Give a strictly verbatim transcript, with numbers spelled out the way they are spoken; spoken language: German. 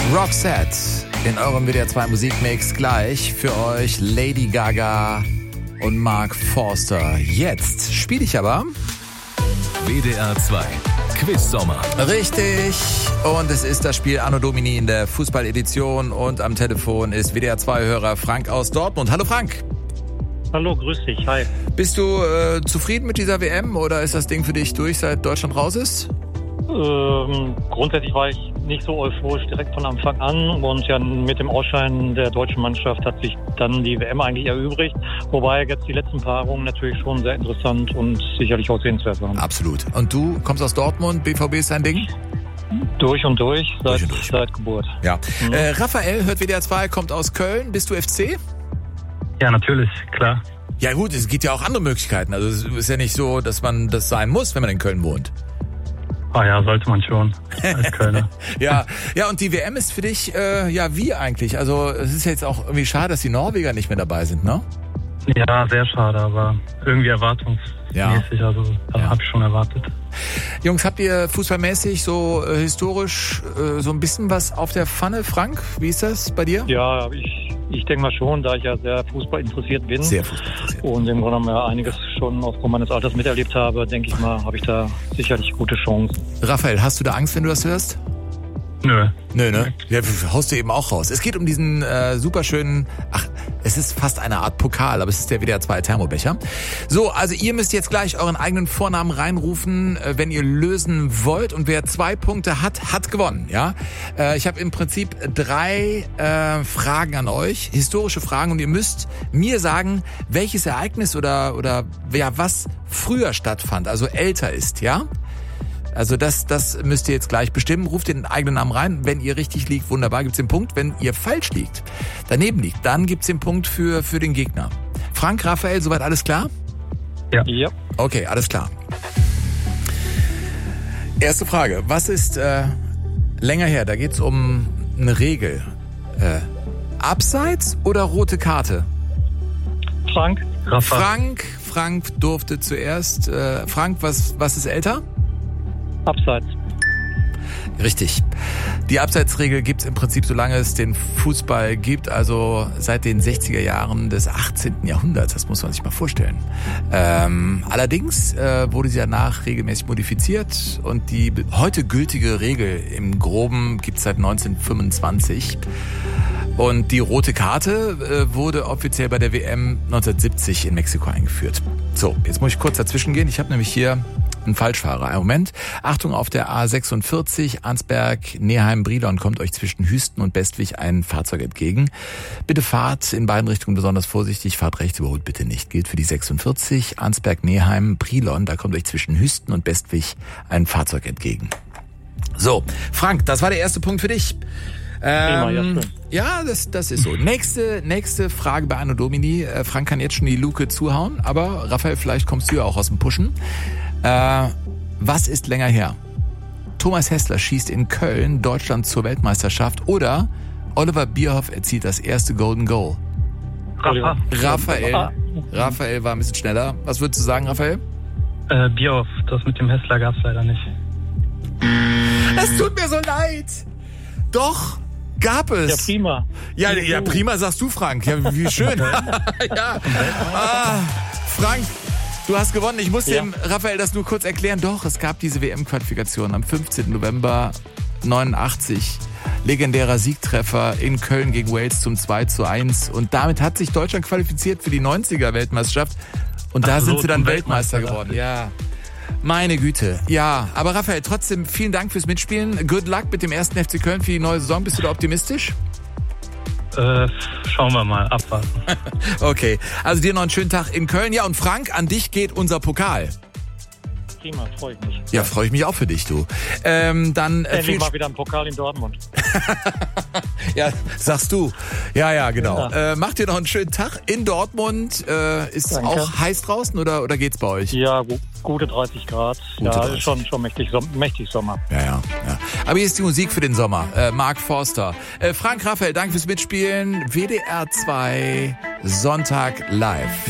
Roxette in eurem W D R zwei Musikmix gleich für euch Lady Gaga und Mark Forster. Jetzt spiele ich aber W D R zwei Quiz Sommer. Richtig. Und es ist das Spiel Anno Domini in der Fußballedition und am Telefon ist W D R zwei Hörer Frank aus Dortmund. Hallo Frank. Hallo, grüß dich, hi. Bist du äh, zufrieden mit dieser W M oder ist das Ding für dich durch, seit Deutschland raus ist? Ähm, grundsätzlich war ich nicht so euphorisch direkt von Anfang an und ja, mit dem Ausscheiden der deutschen Mannschaft hat sich dann die W M eigentlich erübrigt, wobei jetzt die letzten Paarungen natürlich schon sehr interessant und sicherlich auch sehenswert waren. Absolut. Und du kommst aus Dortmund, B V B ist dein Ding? Durch und durch, seit, durch, und durch. seit Geburt. Ja. Mhm. Äh, Raphael hört W D R zwei, kommt aus Köln. Bist du F C? Ja, natürlich, klar. Ja gut, es gibt ja auch andere Möglichkeiten. Also es ist ja nicht so, dass man das sein muss, wenn man in Köln wohnt. Ah ja, sollte man schon, als Kölner. ja, ja, und die W M ist für dich, äh, ja, wie eigentlich? Also es ist jetzt auch irgendwie schade, dass die Norweger nicht mehr dabei sind, ne? Ja, sehr schade, aber irgendwie erwartungsmäßig, ja. also das ja. habe ich schon erwartet. Jungs, habt ihr fußballmäßig so äh, historisch äh, so ein bisschen was auf der Pfanne? Frank, wie ist das bei dir? Ja, ich, ich denke mal schon, da ich ja sehr Fußball interessiert bin. Sehr Fußball interessiert. Und im Grunde genommen ja einiges schon aufgrund meines Alters miterlebt habe, denke ich mal, habe ich da sicherlich gute Chancen. Raphael, hast du da Angst, wenn du das hörst? Nö. Nö, ne? Ja, haust du eben auch raus. Es geht um diesen äh, superschönen, ach, es ist fast eine Art Pokal, aber es ist der W D R zwei Thermobecher. So, also ihr müsst jetzt gleich euren eigenen Vornamen reinrufen, äh, wenn ihr lösen wollt. Und wer zwei Punkte hat, hat gewonnen, ja? Äh, ich habe im Prinzip drei äh, Fragen an euch, historische Fragen. Und ihr müsst mir sagen, welches Ereignis oder, oder ja, was früher stattfand, also älter ist, ja? Also das, das müsst ihr jetzt gleich bestimmen. Ruft den eigenen Namen rein. Wenn ihr richtig liegt, wunderbar, gibt's den Punkt. Wenn ihr falsch liegt, daneben liegt, dann gibt's den Punkt für, für den Gegner. Frank, Raphael, soweit alles klar? Ja. Ja. Okay, alles klar. Erste Frage. Was ist äh, länger her? Da geht's um eine Regel. Äh, Abseits oder rote Karte? Frank? Rafa. Frank, Frank durfte zuerst. Äh, Frank, was, was ist älter? Abseits. Richtig. Die Abseitsregel gibt's im Prinzip, solange es den Fußball gibt, also seit den sechziger Jahren des achtzehnten Jahrhunderts. Das muss man sich mal vorstellen. Ähm, allerdings äh, wurde sie danach regelmäßig modifiziert und die heute gültige Regel im Groben gibt's seit neunzehnhundertfünfundzwanzig. Und die rote Karte äh, wurde offiziell bei der W M neunzehnhundertsiebzig in Mexiko eingeführt. So, jetzt muss ich kurz dazwischen gehen. Ich habe nämlich hier einen Falschfahrer. Einen Moment. Achtung, auf der A sechsundvierzig, Arnsberg, Neheim, Brilon kommt euch zwischen Hüsten und Bestwig ein Fahrzeug entgegen. Bitte fahrt in beiden Richtungen besonders vorsichtig. Fahrt rechts, überholt bitte nicht. Gilt für die sechsundvierzig, Arnsberg, Neheim, Brilon. Da kommt euch zwischen Hüsten und Bestwig ein Fahrzeug entgegen. So, Frank, das war der erste Punkt für dich. Prima, ja, Ähm, schön. ja, das, das ist so. Nächste, nächste Frage bei Anno Domini. Äh, Frank kann jetzt schon die Luke zuhauen, aber Raphael, vielleicht kommst du ja auch aus dem Pushen. Äh, was ist länger her? Thomas Hässler schießt in Köln Deutschland zur Weltmeisterschaft oder Oliver Bierhoff erzielt das erste Golden Goal? Rafa. Raphael, Raphael war ein bisschen schneller. Was würdest du sagen, Raphael? Äh, Bierhoff, das mit dem Hässler gab's leider nicht. Es tut mir so leid. Doch. Gab es. Ja, prima. Ja, ja, prima sagst du, Frank. Ja, wie schön. ja. Ah, Frank, du hast gewonnen. Ich muss Ja. dem Raphael das nur kurz erklären. Doch, es gab diese W M-Qualifikation am fünfzehnten November neunundachtzig. Legendärer Siegtreffer in Köln gegen Wales zum zwei zu eins. Und damit hat sich Deutschland qualifiziert für die neunziger-Weltmeisterschaft. Und da Ach so, sind sie dann zum Weltmeister Weltmeister geworden. Ja. Meine Güte. Ja, aber Raphael, trotzdem vielen Dank fürs Mitspielen. Good luck mit dem ersten F C Köln für die neue Saison. Bist du da optimistisch? Äh, schauen wir mal, abwarten. Okay, also dir noch einen schönen Tag in Köln. Ja, und Frank, an dich geht unser Pokal. Prima, freue ich mich. Ja, freue ich mich auch für dich, du. Ähm, dann äh, Endlich viel mal wieder ein Pokal in Dortmund. Ja, sagst du. Ja, ja, genau. Ja. Äh, macht dir noch einen schönen Tag in Dortmund. Äh, ist Danke. auch heiß draußen oder, oder geht's bei euch? Ja, gu- gute dreißig Grad. Gute ja, dreißig. schon, schon mächtig, Som- mächtig Sommer. Ja, ja, ja. Aber hier ist die Musik für den Sommer. Äh, Mark Forster. Äh, Frank, Raphael, danke fürs Mitspielen. W D R zwei Sonntag live.